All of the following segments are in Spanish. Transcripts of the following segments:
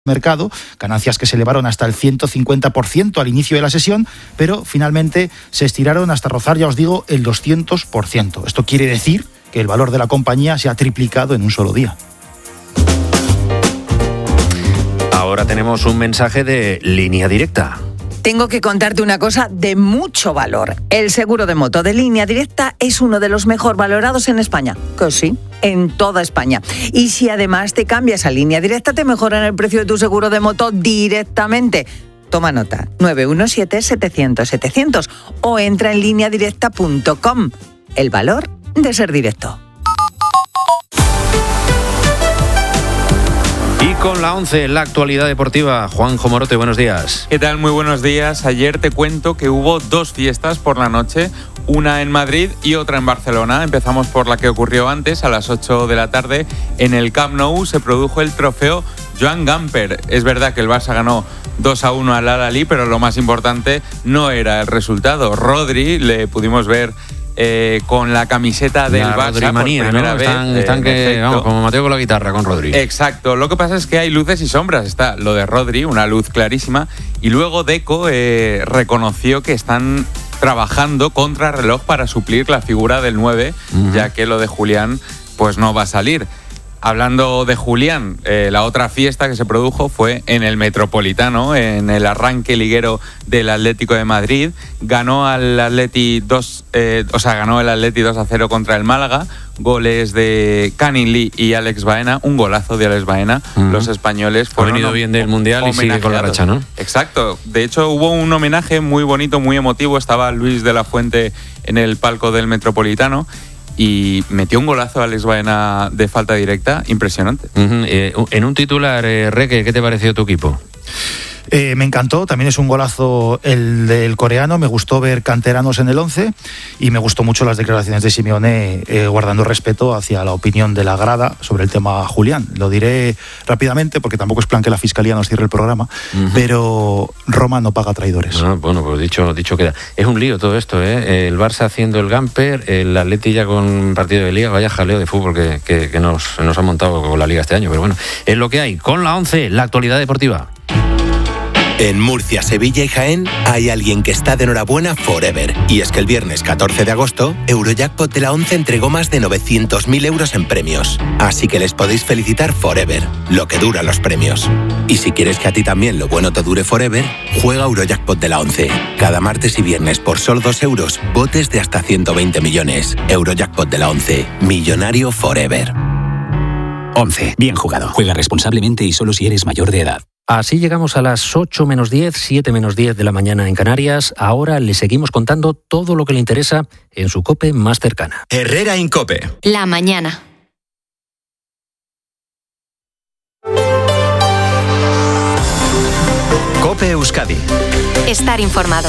mercado, ganancias que se elevaron hasta el 150% al inicio de la sesión, pero finalmente se estiraron hasta rozar, ya os digo, el 200%. Esto quiere decir que el valor de la compañía se ha triplicado en un solo día. Ahora tenemos un mensaje de Línea Directa. Tengo que contarte una cosa de mucho valor. El seguro de moto de Línea Directa es uno de los mejor valorados en España. Que sí, en toda España. Y si además te cambias a Línea Directa, te mejoran el precio de tu seguro de moto directamente. Toma nota, 917-700-700 o entra en lineadirecta.com. El valor de ser directo. Y con la 11, la actualidad deportiva, Juanjo Morote, buenos días. ¿Qué tal? Muy buenos días. Ayer te cuento que hubo dos fiestas por la noche, una en Madrid y otra en Barcelona. Empezamos por la que ocurrió antes, a las 8 de la tarde. En el Camp Nou se produjo el trofeo Joan Gamper. Es verdad que el Barça ganó 2-1 al Al-Ahly, pero lo más importante no era el resultado. Rodri, le pudimos ver con la camiseta del Barça Rodri manía, por primera ¿no? vez. Están que, vamos, como Mateo con la guitarra, con Rodri. Exacto. Lo que pasa es que hay luces y sombras. Está lo de Rodri, una luz clarísima, y luego Deco reconoció que están trabajando contra reloj para suplir la figura del 9, ya que lo de Julián pues no va a salir. Hablando de Julián, la otra fiesta que se produjo fue en el Metropolitano, en el arranque liguero del Atlético de Madrid. Ganó el Atleti 2-0 contra el Málaga. Goles de Canning Lee y Alex Baena, un golazo de Alex Baena. Los españoles fueron... Ha venido bien del Mundial y sigue con la racha, ¿no? Exacto. De hecho, hubo un homenaje muy bonito, muy emotivo. Estaba Luis de la Fuente en el palco del Metropolitano y metió un golazo a Alex Baena de falta directa, impresionante. En un titular, Reque, ¿qué te pareció tu equipo? Me encantó, también es un golazo el del coreano, me gustó ver canteranos en el 11 y me gustó mucho las declaraciones de Simeone guardando respeto hacia la opinión de la grada sobre el tema Julián. Lo diré rápidamente porque tampoco es plan que la Fiscalía nos cierre el programa, pero Roma no paga traidores. Bueno, pues dicho queda. Es un lío todo esto, ¿eh? El Barça haciendo el Gamper, el Atleti ya con partido de Liga, vaya jaleo de fútbol que nos ha montado con la Liga este año, pero bueno, es lo que hay. Con la 11, la actualidad deportiva. En Murcia, Sevilla y Jaén hay alguien que está de enhorabuena forever. Y es que el viernes 14 de agosto, Eurojackpot de la 11 entregó más de 900.000 euros en premios. Así que les podéis felicitar forever, lo que duran los premios. Y si quieres que a ti también lo bueno te dure forever, juega Eurojackpot de la 11. Cada martes y viernes por solo 2 euros, botes de hasta 120 millones. Eurojackpot de la 11, millonario forever. 11. Bien jugado. Juega responsablemente y solo si eres mayor de edad. Así llegamos a las 8 menos 10, 7 menos 10 de la mañana en Canarias. Ahora le seguimos contando todo lo que le interesa en su COPE más cercana. Herrera Incope. La mañana. COPE Euskadi. Estar informado.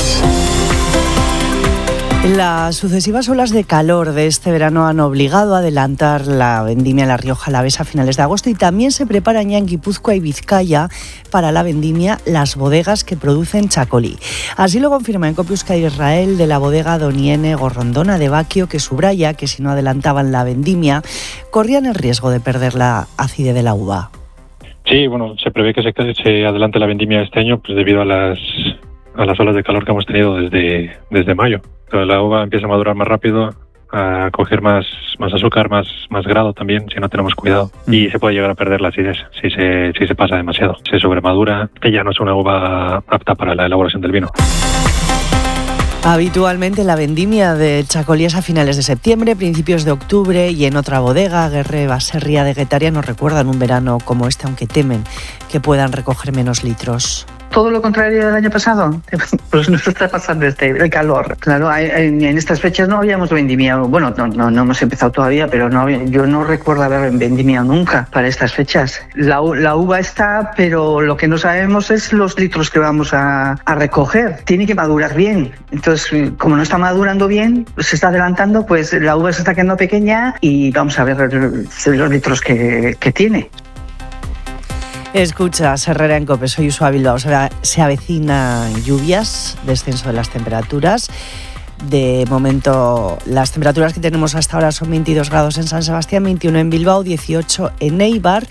Las sucesivas olas de calor de este verano han obligado a adelantar la vendimia en la Rioja Alavesa a finales de agosto y también se preparan ya en Guipúzcoa y Vizcaya para la vendimia las bodegas que producen chacolí. Así lo confirma en COPE Euskadi Israel de la bodega Doniene Gorrondona de Baquio, que subraya que si no adelantaban la vendimia corrían el riesgo de perder la acidez de la uva. Sí, bueno, se prevé que se adelante la vendimia este año pues debido a las olas de calor que hemos tenido desde mayo. La uva empieza a madurar más rápido, a coger más azúcar, más grado también, si no tenemos cuidado. Y se puede llegar a perder la acidez si se pasa demasiado. Se sobremadura, que ya no es una uva apta para la elaboración del vino. Habitualmente la vendimia de chacolí es a finales de septiembre, principios de octubre, y en otra bodega, Guerre Baserria de Guetaria, nos recuerdan un verano como este, aunque temen que puedan recoger menos litros. Todo lo contrario del año pasado, pues nos está pasando el calor. Claro, en estas fechas no habíamos vendimiado, bueno, no hemos empezado todavía, pero yo no recuerdo haber vendimiado nunca para estas fechas. La uva está, pero lo que no sabemos es los litros que vamos a recoger. Tiene que madurar bien. Entonces, como no está madurando bien, se está adelantando, pues la uva se está quedando pequeña y vamos a ver los litros que tiene. Escucha, Herrera en COPE, soy Usua Bilbao. Se avecinan lluvias, descenso de las temperaturas. De momento, las temperaturas que tenemos hasta ahora son 22 grados en San Sebastián, 21 en Bilbao, 18 en Eibar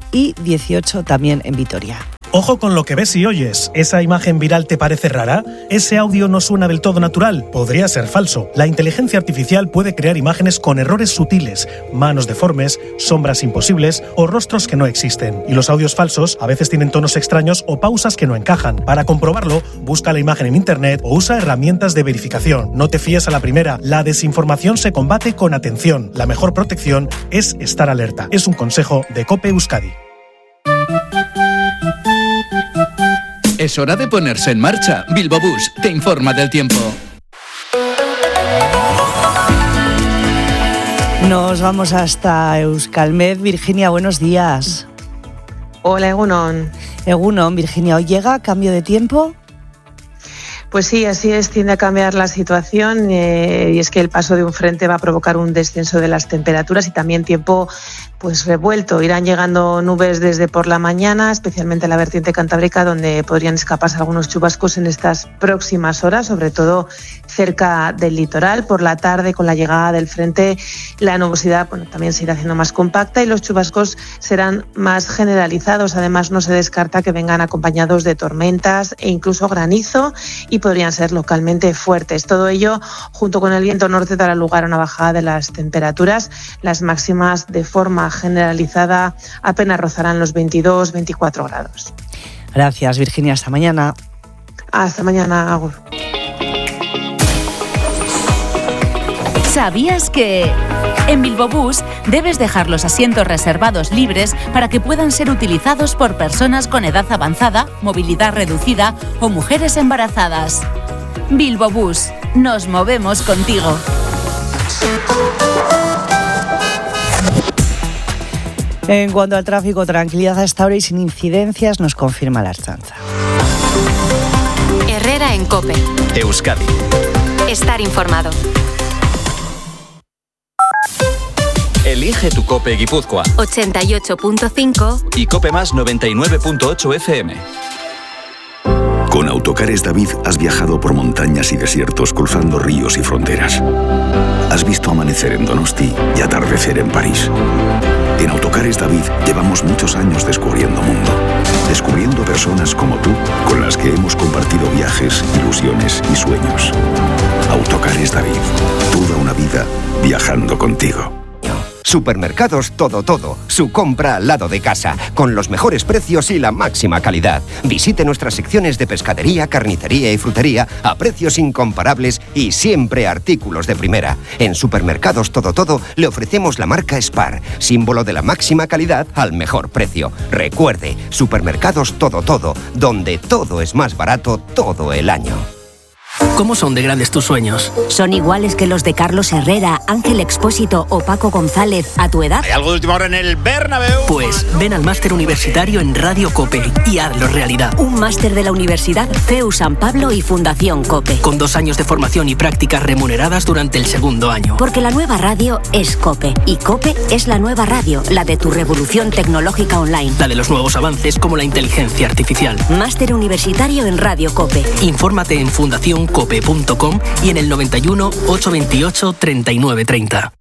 y 18 también en Vitoria. Ojo con lo que ves y oyes. ¿Esa imagen viral te parece rara? ¿Ese audio no suena del todo natural? Podría ser falso. La inteligencia artificial puede crear imágenes con errores sutiles, manos deformes, sombras imposibles o rostros que no existen. Y los audios falsos a veces tienen tonos extraños o pausas que no encajan. Para comprobarlo, busca la imagen en internet o usa herramientas de verificación. No te fíes a la primera. La desinformación se combate con atención. La mejor protección es estar alerta. Es un consejo de COPE Euskadi. Es hora de ponerse en marcha. Bilbo Bus te informa del tiempo. Nos vamos hasta Euskalmet. Virginia, buenos días. Hola, Egunon. Egunon, Virginia, ¿hoy llega cambio de tiempo? Pues sí, así es, tiende a cambiar la situación y es que el paso de un frente va a provocar un descenso de las temperaturas y también tiempo pues revuelto. Irán llegando nubes desde por la mañana, especialmente en la vertiente cantábrica, donde podrían escaparse algunos chubascos en estas próximas horas, sobre todo cerca del litoral. Por la tarde, con la llegada del frente, la nubosidad también se irá haciendo más compacta y los chubascos serán más generalizados. Además, no se descarta que vengan acompañados de tormentas e incluso granizo y podrían ser localmente fuertes. Todo ello, junto con el viento norte, dará lugar a una bajada de las temperaturas. Las máximas, de forma generalizada, apenas rozarán los 22-24 grados. Gracias, Virginia. Hasta mañana. Hasta mañana, Agur. ¿Sabías que en Bilbo Bus debes dejar los asientos reservados libres para que puedan ser utilizados por personas con edad avanzada, movilidad reducida o mujeres embarazadas? Bilbo Bus, nos movemos contigo. En cuanto al tráfico, tranquilidad a esta hora y sin incidencias, nos confirma la Ertzaintza. Herrera en COPE. Euskadi. Estar informado. Elige tu COPE Guipúzcoa. 88.5 y COPE Más 99.8 FM. Con Autocares David has viajado por montañas y desiertos, cruzando ríos y fronteras. Has visto amanecer en Donosti y atardecer en París. En Autocares David llevamos muchos años descubriendo mundo, descubriendo personas como tú, con las que hemos compartido viajes, ilusiones y sueños. Autocares David, toda una vida viajando contigo. Supermercados Todo, su compra al lado de casa, con los mejores precios y la máxima calidad. Visite nuestras secciones de pescadería, carnicería y frutería a precios incomparables y siempre artículos de primera. En Supermercados Todo le ofrecemos la marca Spar, símbolo de la máxima calidad al mejor precio. Recuerde, Supermercados Todo, donde todo es más barato todo el año. ¿Cómo son de grandes tus sueños? ¿Son iguales que los de Carlos Herrera, Ángel Expósito o Paco González a tu edad? ¿Hay algo de última hora en el Bernabéu? Pues ven al máster universitario en Radio COPE y hazlo realidad. Un máster de la Universidad CEU San Pablo y Fundación COPE. Con 2 años de formación y prácticas remuneradas durante el segundo año. Porque la nueva radio es COPE y COPE es la nueva radio, la de tu revolución tecnológica online. La de los nuevos avances como la inteligencia artificial. Máster universitario en Radio COPE. Infórmate en fundacioncope.com y en el 91 828 3930.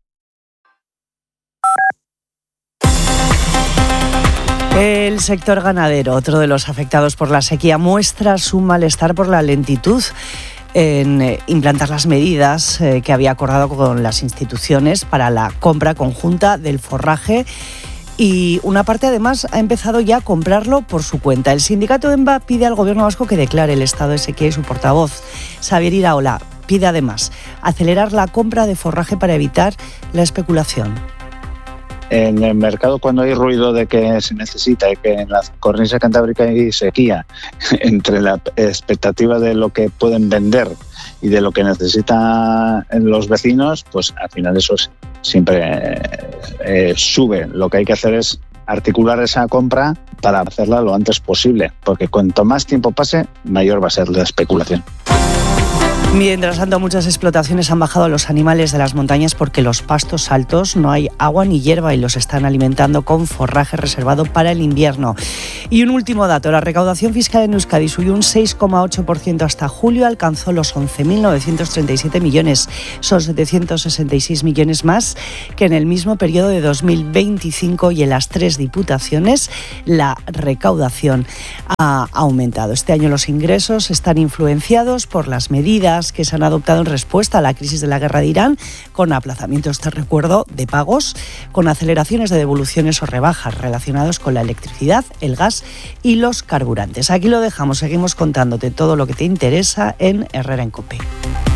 El sector ganadero, otro de los afectados por la sequía, muestra su malestar por la lentitud en implantar las medidas que había acordado con las instituciones para la compra conjunta del forraje. Y una parte, además, ha empezado ya a comprarlo por su cuenta. El sindicato EMBA pide al gobierno vasco que declare el estado de sequía y su portavoz, Xavier Iraola, pide además acelerar la compra de forraje para evitar la especulación. En el mercado, cuando hay ruido de que se necesita y que en la cornisa cantábrica hay sequía, entre la expectativa de lo que pueden vender y de lo que necesitan los vecinos, pues al final eso siempre sube. Lo que hay que hacer es articular esa compra para hacerla lo antes posible, porque cuanto más tiempo pase, mayor va a ser la especulación. Mientras tanto, muchas explotaciones han bajado a los animales de las montañas porque los pastos altos no hay agua ni hierba y los están alimentando con forraje reservado para el invierno. Y un último dato, la recaudación fiscal en Euskadi subió un 6,8% hasta julio, alcanzó los 11.937 millones. Son 766 millones más que en el mismo periodo de 2025 y en las 3 diputaciones la recaudación ha aumentado. Este año los ingresos están influenciados por las medidas que se han adoptado en respuesta a la crisis de la guerra de Irán, con aplazamientos, te recuerdo, de pagos, con aceleraciones de devoluciones o rebajas relacionados con la electricidad, el gas y los carburantes. Aquí lo dejamos, seguimos contándote todo lo que te interesa en Herrera en COPE.